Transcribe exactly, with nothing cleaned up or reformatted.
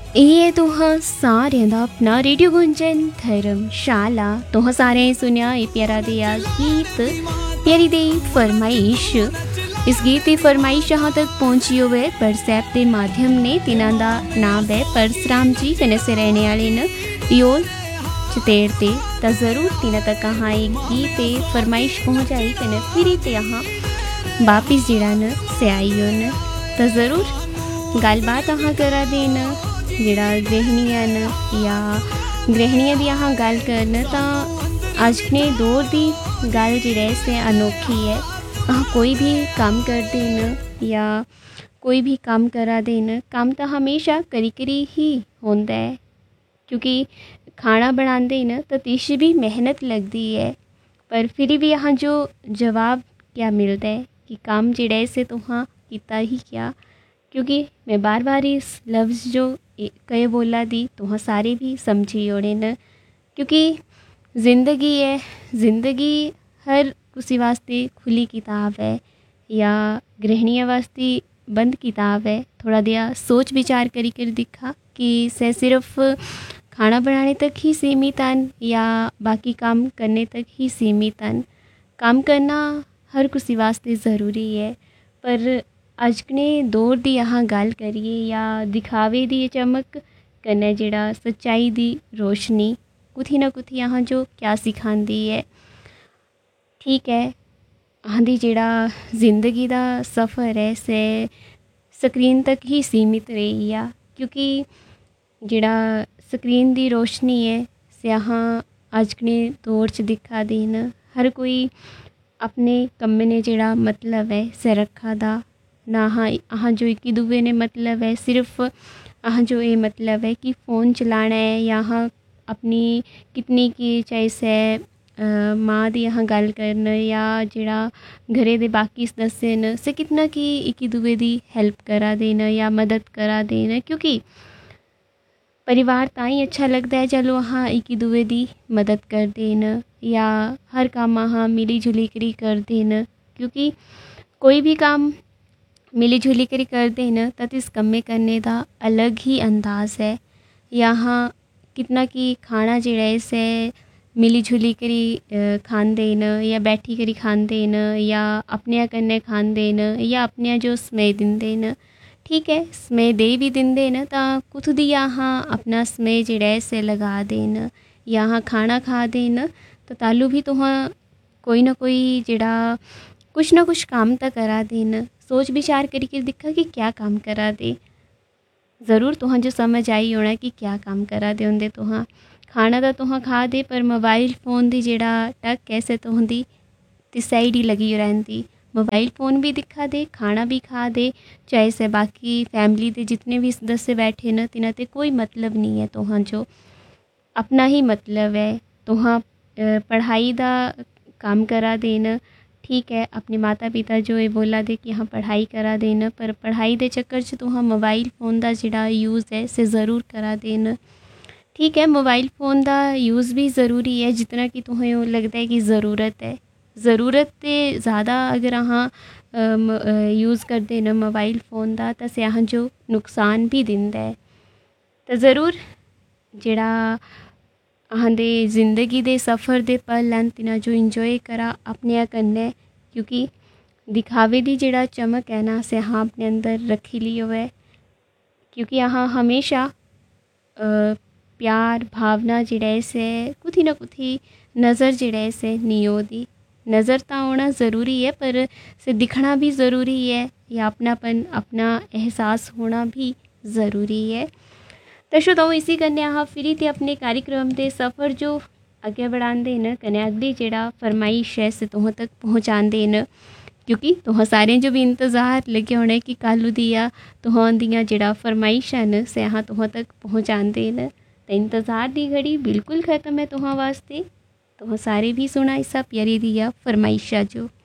ਇਹ ਤੁਹਾਂ ਸਾਰਿਆਂ ਦਾ ਆਪਣਾ ਰੇਡੀਓ ਗੁੰਜਨ ਧਰਮਸ਼ਾਲਾ। ਤੁਹਾਂ ਸਾਰਿਆਂ सुनिया ये प्यारा दिया गीत प्यारी दी फरमाइश। इस गीत की फरमाइश यहाँ तक पहुँची हुए व्हाट्सएप के माध्यम ने। तिन्हां दा नाम है परसराम जी, कने से रहने वाले न योल चतेर ते। तो ज़रूर तिन्हां तक कहाँ एक गीत फरमाइश पहुँचाई कने फिर ते यहाँ वापिस जिहड़ा न से आई हो न। तो ज़रूर गलबात अहाँ करा देन जिहड़ा गृहणियां न या गृहणियां दी अहाँ गल करन तां अज ने दौर दी गल जिहड़े से अनोखी है। अहाँ कोई भी काम करदे न या कोई भी काम करा देन, काम तो हमेशा करी करी ही होंदा है, क्योंकि खाना बनाते न तो तिश भी मेहनत लगती है। पर फिर भी यहाँ जो जवाब क्या मिलता है कि काम जिहड़े से तुहां कीता ही क्या। क्योंकि मैं बार बार इस लफ्ज़ जो कहे बोला दी तुहां सारे भी समझी होने न। क्योंकि ज़िंदगी है, ज़िंदगी हर किसी वास्ते खुली किताब है या गृहणियों वास्ते बंद किताब है। थोड़ा दिया सोच विचार करी कर दिखा कि से सिर्फ खाना बनाने तक ही सीमित हैं या बाकी काम करने तक ही सीमित हैं। काम करना हर किसी वास्ते ज़रूरी है, पर अज ने दौर की यहाँ गल करिए या दिखावे की चमक कन्नै जिहड़ा सच्चाई की रोशनी कुथी ना कुथी यहाँ जो क्या सिखाती है। ठीक है, आंधी जिहड़ा जिंदगी का सफ़र है से स्क्रीन तक ही सीमित रही है। क्योंकि जिहड़ा स्क्रीन की रोशनी है से यहाँ अज ने दौर च दिखा देन हर कोई अपने कम्मे ने जिहड़ा मतलब है से रखा दा ना। हाँ अहाँ जो एक दूए ने मतलब है सिर्फ अहाँ जो ये मतलब है कि फ़ोन चलाना है या हाँ अपनी कितनी की चाहे से माँ दी यहाँ गल करन या जिहड़ा घरे दे बाकी सदस्य न से कितना कि एक दूए दी हेल्प करा देन या मदद करा देन। क्योंकि परिवार ताई अच्छा लगता है चलो हाँ एक दूए दी मदद कर देन या हर काम हाँ मिली जुली करी कर देन। क्योंकि कोई भी काम मिली जुली करी कर देन तो इस कम्मे करने का अलग ही अंदाज़ है। यहाँ कितना कि खाना जिहड़ा से मिली जुली करी खांदे न या बैठी करी खांदे न या अपने कन्नै खांदे न या अपने जो समय दिंदे न। ठीक है, समय दे भी दिंदे न तो कुछ दी यहाँ अपना समय जिहड़ा से लगा देन यहाँ खाना खा देन तो तालू भी तुहां कोई ना कोई जिहड़ा कुछ ना कुछ काम तो करा देन। सोच विचार करके दिखा कि क्या काम करा दे। ज़रूर तुहां जो समझ आई होना कि क्या काम करा दे होंदे। तुहां खाना तो तुहां खा दे पर मोबाइल फ़ोन दी जिहड़ा टक कैसे तुहांदी ते साइड ही लगी रहंदी। मोबाइल फ़ोन भी दिखा दे, खाना भी खा दे, चाहे से बाकी फैमिली के जितने भी सदस्य बैठे न तिन्हां ते कोई मतलब नहीं है। तुहां जो अपना ही मतलब है। तुहां पढ़ाई दा काम करा देन। ठीक है, अपने माता पिता जो ये बोला दे कि हाँ पढ़ाई करा देन, पर पढ़ाई दे चक्कर च तुहां मोबाइल फ़ोन का जिहड़ा यूज़ है से ज़रूर करा देन। ठीक है, मोबाइल फ़ोन का यूज़ भी ज़रूरी है जितना कि तुहें लगता है कि ज़रूरत है। ज़रूरत ते ज़्यादा अगर अहाँ यूज़ करते न मोबाइल फ़ोन का तो से अहाँ जो नुकसान भी दिंदा है। तो ज़रूर जिहड़ा अहाँ दे जिंदगी दे सफ़र दे पल हैं तिन्हां जो इंजॉय करा अपने कन्नै। क्योंकि दिखावे दी जिहड़ा चमक है ना से अहाँ अपने अंदर रखी ली हुए। क्योंकि अहाँ हमेशा प्यार भावना जिहड़ा से कुथी ना कुथी नज़र जिहड़ा से नहीं होती। नज़र तो आना ज़रूरी है पर से दिखना भी ज़रूरी है या अपनापन अपना एहसास होना भी ज़रूरी है। तो श्रोताओ इसी कन्नै अहाँ फिर ते अपने कार्यक्रम के सफ़र जो अगे बढ़ाते न कन्नै अगली जिहड़ा फरमाइश है से तुहां तक पहुँचाते न। क्योंकि तुहां सारे जो भी इंतज़ार लगे होने कि कल दिया तुहां दियां जिहड़ा फरमाइशां न से अहाँ तुहां तक पहुँचाते न। तो इंतज़ार की घड़ी बिल्कुल ख़त्म है तुहां वास्ते। तुहां सारे भी सुना इसा प्यारी दिया फरमाइशा जो।